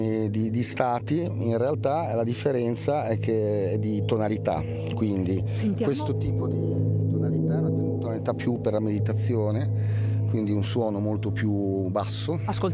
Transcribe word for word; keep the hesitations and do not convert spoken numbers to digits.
Di, di stati, in realtà la differenza è che è di tonalità, quindi Sentiamo. questo tipo di tonalità è una tonalità più per la meditazione, quindi un suono molto più basso. Ascoltiamo.